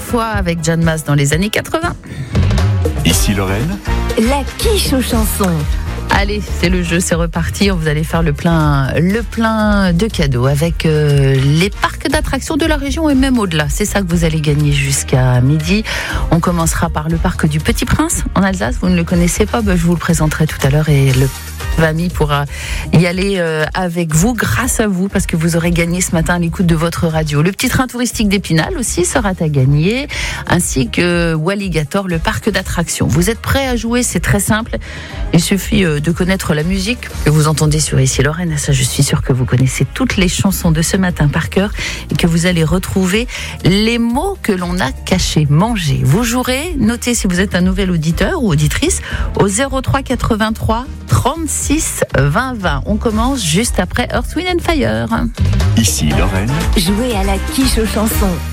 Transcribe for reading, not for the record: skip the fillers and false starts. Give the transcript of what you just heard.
fois avec John Masse dans les années 80. Ici Lorraine. La quiche aux chansons. Allez, c'est le jeu, c'est reparti. Vous allez faire le plein de cadeaux avec les parcs d'attractions de la région et même au-delà. C'est ça que vous allez gagner jusqu'à midi. On commencera par le parc du Petit Prince en Alsace. Vous ne le connaissez pas, je vous le présenterai tout à l'heure et le Vamy pourra y aller avec vous, grâce à vous, parce que vous aurez gagné ce matin à l'écoute de votre radio. Le petit train touristique d'Épinal aussi sera à gagner, ainsi que Walligator, le parc d'attractions. Vous êtes prêts à jouer? C'est très simple. Il suffit de connaître la musique que vous entendez sur Ici Lorraine. Ça, je suis sûre que vous connaissez toutes les chansons de ce matin par cœur et que vous allez retrouver les mots que l'on a cachés. Manger. Vous jouerez, notez si vous êtes un nouvel auditeur ou auditrice, au 03 83 36 20 20. On commence juste après Earth, Wind & Fire. Ici Lorraine. Jouez à la quiche aux chansons